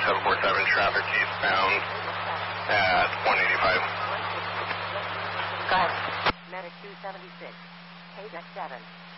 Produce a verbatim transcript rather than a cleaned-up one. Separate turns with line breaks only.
seven four seven, traffic eastbound at one eighty-five.
Go ahead. Medic two seventy-six. Page seven.